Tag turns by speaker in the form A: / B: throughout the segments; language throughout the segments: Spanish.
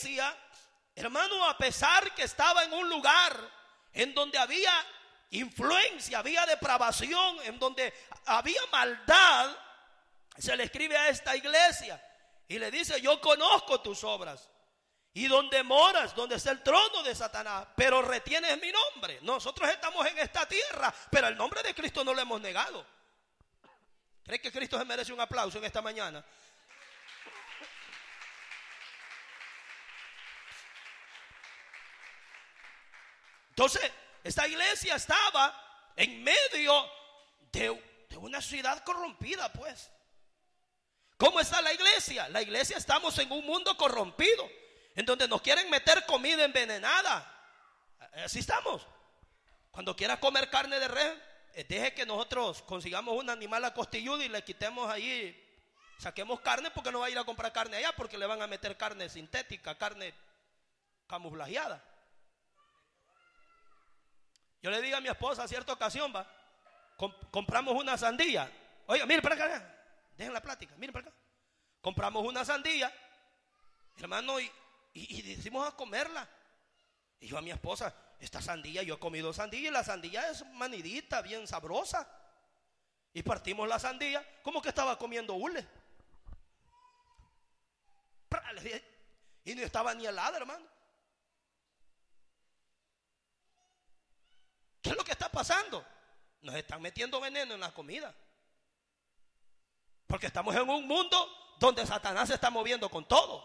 A: iglesia, hermano, a pesar que estaba en un lugar en donde había influencia, había depravación, en donde había maldad, se le escribe a esta iglesia y le dice: yo conozco tus obras y donde moras, donde está el trono de Satanás, pero retienes mi nombre. Nosotros estamos en esta tierra, pero el nombre de Cristo no lo hemos negado. ¿Cree que Cristo se merece un aplauso en esta mañana? Entonces, esta iglesia estaba en medio de una ciudad corrompida, pues. ¿Cómo está la iglesia? La iglesia, estamos en un mundo corrompido, en donde nos quieren meter comida envenenada. Así estamos. Cuando quiera comer carne de res, deje que nosotros consigamos un animal acostilludo y le quitemos ahí, saquemos carne, porque no va a ir a comprar carne allá, porque le van a meter carne sintética, carne camuflajeada. Yo le digo a mi esposa a cierta ocasión, compramos una sandía. Oiga, mire para acá, dejen la plática, miren para acá. Compramos una sandía, hermano, y decimos a comerla. Y yo a mi esposa: esta sandía, yo he comido sandía y la sandía es manidita, bien sabrosa. Y partimos la sandía como que estaba comiendo hule. Y no estaba ni helada, hermano. ¿Qué es lo que está pasando? Nos están metiendo veneno en la comida, porque estamos en un mundo donde Satanás se está moviendo con todo.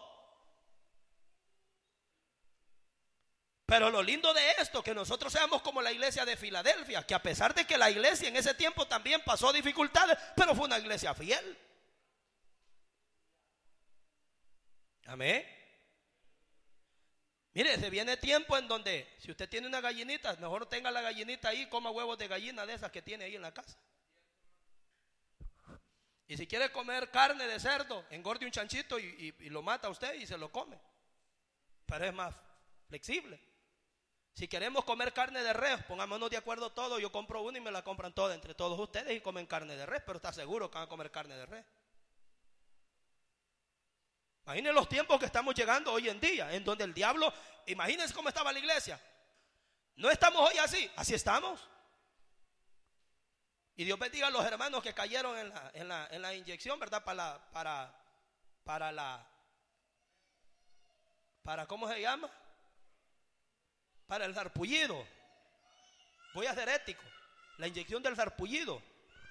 A: Pero lo lindo de esto, que nosotros seamos como la iglesia de Filadelfia, que a pesar de que la iglesia en ese tiempo también pasó dificultades, pero fue una iglesia fiel. Amén. Mire, se viene tiempo en donde, si usted tiene una gallinita, mejor tenga la gallinita ahí, coma huevos de gallina de esas que tiene ahí en la casa. Y si quiere comer carne de cerdo, engorde un chanchito y lo mata a usted y se lo come. Pero es más flexible. Si queremos comer carne de res, pongámonos de acuerdo todos. Yo compro una y me la compran todas entre todos ustedes y comen carne de res, pero está seguro que van a comer carne de res. Imaginen los tiempos que estamos llegando hoy en día, en donde el diablo, imagínense cómo estaba la iglesia. No estamos hoy así, así estamos. Y Dios bendiga a los hermanos que cayeron en la inyección, ¿verdad? Para ¿cómo se llama? Para el sarpullido. Voy a ser ético. La inyección del sarpullido.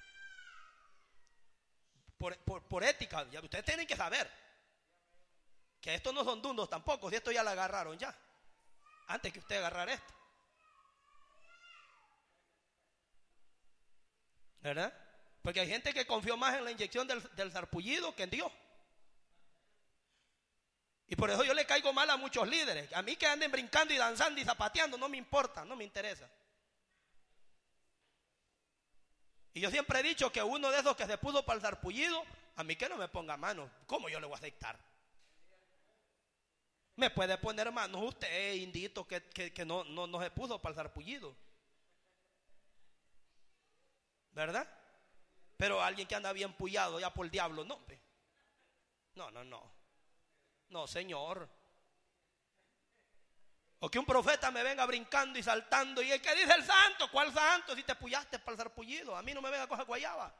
A: Por ética, ya ustedes tienen que saber que estos no son dundos tampoco, si esto ya la agarraron ya, antes que usted agarrar esto, ¿verdad? Porque hay gente que confió más en la inyección del sarpullido que en Dios. Y por eso yo le caigo mal a muchos líderes. A mí que anden brincando y danzando y zapateando no me importa, no me interesa. Y yo siempre he dicho que uno de esos que se puso para el sarpullido, a mí que no me ponga mano. ¿Cómo yo le voy a aceptar? Me puede poner manos usted, indito, que no se puso para el sarpullido, ¿verdad? Pero alguien que anda bien pullado ya por el diablo, no. No, señor. O que un profeta me venga brincando y saltando y el que dice el santo, ¿cuál santo? Si te pullaste para el sarpullido, a mí no me venga a coger guayaba.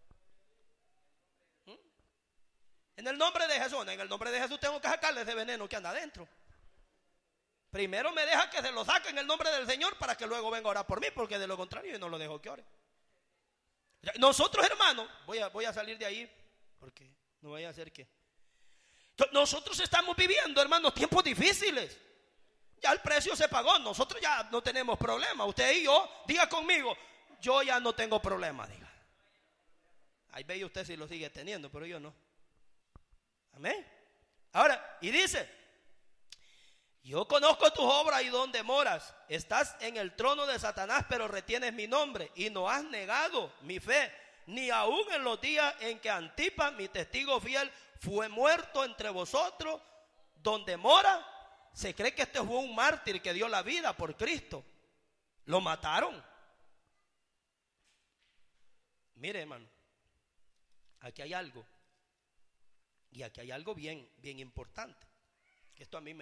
A: En el nombre de Jesús, en el nombre de Jesús tengo que sacarle ese veneno que anda adentro. Primero me deja que se lo saque en el nombre del Señor para que luego venga a orar por mí, porque de lo contrario yo no lo dejo que ore. Nosotros, hermanos, voy a salir de ahí porque no voy a hacer que nosotros estamos viviendo, hermanos, tiempos difíciles. Ya el precio se pagó, nosotros ya no tenemos problema. Usted y yo, diga conmigo, yo ya no tengo problema, diga. Ahí ve usted si lo sigue teniendo, pero yo no. Amén. Ahora, y dice: yo conozco tus obras y donde moras. Estás en el trono de Satanás, pero retienes mi nombre y no has negado mi fe, ni aun en los días en que Antipas, mi testigo fiel, fue muerto entre vosotros. Donde mora, se cree que este fue un mártir que dio la vida por Cristo. Lo mataron. Mire, hermano, aquí hay algo. Y aquí hay algo bien importante. Que esto a mí